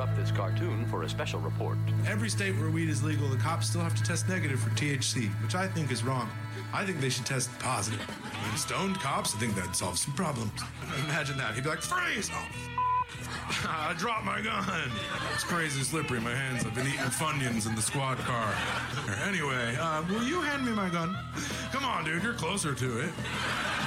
interrupt this cartoon for a special report. Every state where weed is legal, the cops still have to test negative for THC, which I think is wrong. I think they should test positive. And stoned cops, I think that'd solve some problems. Imagine that. He'd be like, freeze! Oh, I dropped my gun. It's crazy slippery. My hands have been eating Funyuns in the squad car. Anyway, will you hand me my gun? Come on, dude. You're closer to it.